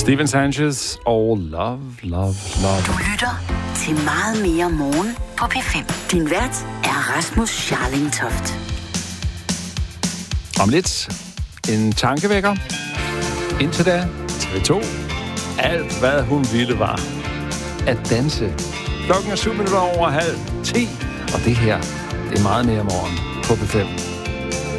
Steven Sanchez og Love, Love, Love. Du lytter til Meget mere morgen på P5. Din vært er Rasmus Scharling-Toft. Om lidt en tankevækker. Indtil da, TV2. Alt, hvad hun ville, var at danse. Klokken er 7:07, og det her, det er meget mere morgen på P5.